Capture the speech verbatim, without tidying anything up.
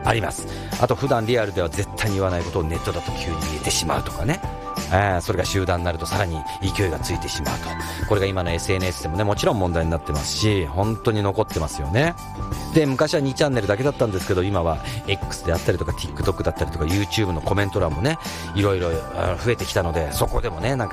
あります。あと普段リアルでは絶対に言わないことをネットだと急に言えてしまうとかね、えー、それが集団になるとさらに勢いがついてしまうと、これが今の エスエヌエス でもねもちろん問題になってますし、本当に残ってますよね。で昔はにチャンネルだけだったんですけど、今は X であったりとか TikTok だったりとか YouTube のコメント欄もねいろいろ増えてきたので、そこでもねなんか